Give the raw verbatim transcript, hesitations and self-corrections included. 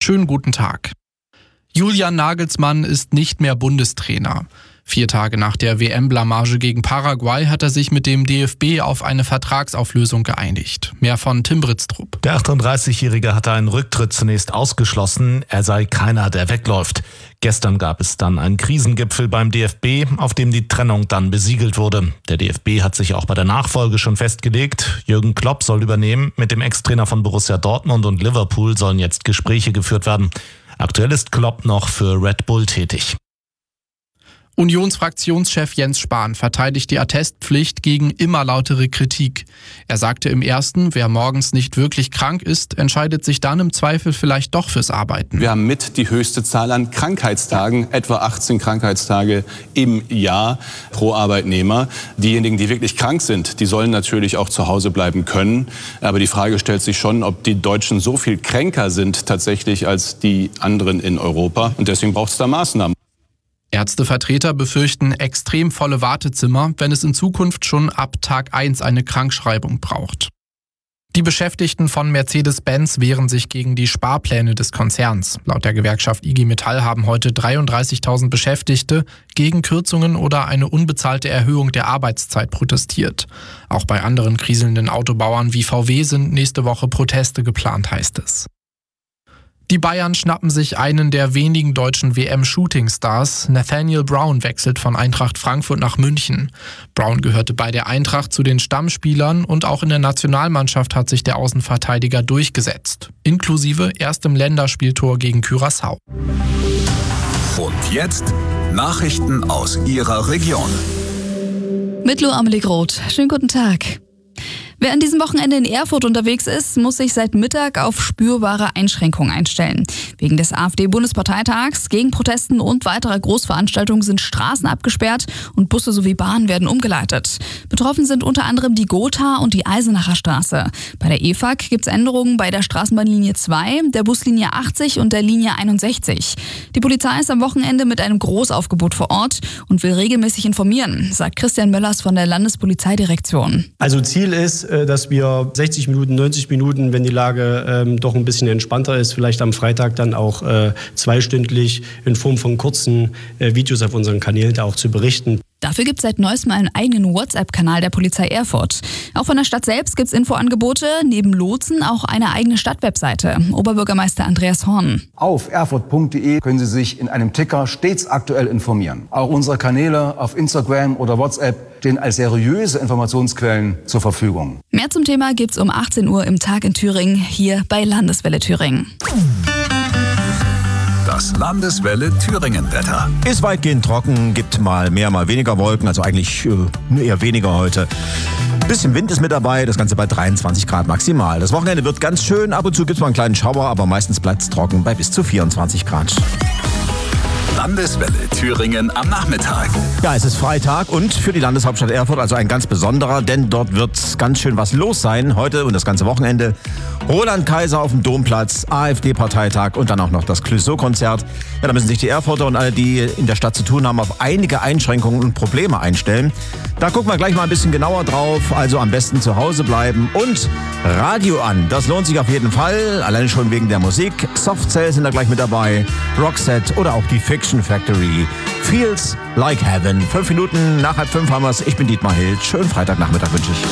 Schönen guten Tag. Julian Nagelsmann ist nicht mehr Bundestrainer. Vier Tage nach der W M-Blamage gegen Paraguay hat er sich mit dem D F B auf eine Vertragsauflösung geeinigt. Mehr von Tim Britztrup. Der achtunddreißigjährige hatte einen Rücktritt zunächst ausgeschlossen. Er sei keiner, der wegläuft. Gestern gab es dann einen Krisengipfel beim D F B, auf dem die Trennung dann besiegelt wurde. Der D F B hat sich auch bei der Nachfolge schon festgelegt. Jürgen Klopp soll übernehmen. Mit dem Ex-Trainer von Borussia Dortmund und Liverpool sollen jetzt Gespräche geführt werden. Aktuell ist Klopp noch für Red Bull tätig. Unionsfraktionschef Jens Spahn verteidigt die Attestpflicht gegen immer lautere Kritik. Er sagte im ersten, wer morgens nicht wirklich krank ist, entscheidet sich dann im Zweifel vielleicht doch fürs Arbeiten. Wir haben mit die höchste Zahl an Krankheitstagen, etwa achtzehn Krankheitstage im Jahr pro Arbeitnehmer. Diejenigen, die wirklich krank sind, die sollen natürlich auch zu Hause bleiben können. Aber die Frage stellt sich schon, ob die Deutschen so viel kränker sind tatsächlich als die anderen in Europa. Und deswegen braucht es da Maßnahmen. Ärztevertreter befürchten extrem volle Wartezimmer, wenn es in Zukunft schon ab Tag eins eine Krankschreibung braucht. Die Beschäftigten von Mercedes-Benz wehren sich gegen die Sparpläne des Konzerns. Laut der Gewerkschaft I G Metall haben heute dreiunddreißigtausend Beschäftigte gegen Kürzungen oder eine unbezahlte Erhöhung der Arbeitszeit protestiert. Auch bei anderen kriselnden Autobauern wie V W sind nächste Woche Proteste geplant, heißt es. Die Bayern schnappen sich einen der wenigen deutschen W M-Shooting-Stars. Nathaniel Brown wechselt von Eintracht Frankfurt nach München. Brown gehörte bei der Eintracht zu den Stammspielern und auch in der Nationalmannschaft hat sich der Außenverteidiger durchgesetzt. Inklusive erstem Länderspieltor gegen Curaçao. Und jetzt Nachrichten aus Ihrer Region. Mit Lo Amelie Groth. Schönen guten Tag. Wer an diesem Wochenende in Erfurt unterwegs ist, muss sich seit Mittag auf spürbare Einschränkungen einstellen. Wegen des AfD-Bundesparteitags, Gegenprotesten und weiterer Großveranstaltungen sind Straßen abgesperrt und Busse sowie Bahnen werden umgeleitet. Betroffen sind unter anderem die Gotha und die Eisenacher Straße. Bei der E F A G gibt es Änderungen bei der Straßenbahnlinie zwei, der Buslinie achtzig und der Linie einundsechzig. Die Polizei ist am Wochenende mit einem Großaufgebot vor Ort und will regelmäßig informieren, sagt Christian Möllers von der Landespolizeidirektion. Also Ziel ist, dass wir sechzig Minuten, neunzig Minuten, wenn die Lage ähm, doch ein bisschen entspannter ist, vielleicht am Freitag dann auch äh, zweistündlich in Form von kurzen äh, Videos auf unseren Kanälen da auch zu berichten. Dafür gibt es seit neuestem einen eigenen WhatsApp-Kanal der Polizei Erfurt. Auch von der Stadt selbst gibt es Infoangebote, neben Lotsen auch eine eigene Stadtwebseite. Oberbürgermeister Andreas Horn. Auf erfurt punkt de können Sie sich in einem Ticker stets aktuell informieren. Auch unsere Kanäle auf Instagram oder WhatsApp stehen als seriöse Informationsquellen zur Verfügung. Mehr zum Thema gibt's um achtzehn Uhr im Tag in Thüringen, hier bei Landeswelle Thüringen. Das Landeswelle Thüringen-Wetter. Ist weitgehend trocken, gibt mal mehr, mal weniger Wolken, also eigentlich äh, eher weniger heute. Bisschen Wind ist mit dabei, das Ganze bei dreiundzwanzig Grad maximal. Das Wochenende wird ganz schön, ab und zu gibt es mal einen kleinen Schauer, aber meistens bleibt es trocken bei bis zu vierundzwanzig Grad. Landeswelle Thüringen am Nachmittag. Ja, es ist Freitag und für die Landeshauptstadt Erfurt also ein ganz besonderer, denn dort wird ganz schön was los sein. Heute und das ganze Wochenende. Roland Kaiser auf dem Domplatz, AfD-Parteitag und dann auch noch das Clouseau-Konzert. Ja, da müssen sich die Erfurter und alle, die in der Stadt zu tun haben, auf einige Einschränkungen und Probleme einstellen. Da gucken wir gleich mal ein bisschen genauer drauf. Also am besten zu Hause bleiben und Radio an. Das lohnt sich auf jeden Fall, alleine schon wegen der Musik. Soft Cell sind da gleich mit dabei, Roxette oder auch die Fiction Factory. Feels like Heaven. Fünf Minuten nach halb fünf haben wir's. Ich bin Dietmar Hild. Schönen Freitagnachmittag wünsche ich.